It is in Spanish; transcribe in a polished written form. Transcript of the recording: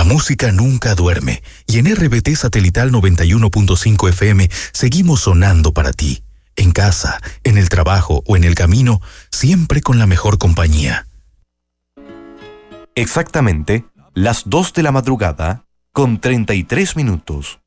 La música nunca duerme y en RBT Satelital 91.5 FM seguimos sonando para ti. En casa, en el trabajo o en el camino, siempre con la mejor compañía. Exactamente las 2 de la madrugada con 33 minutos.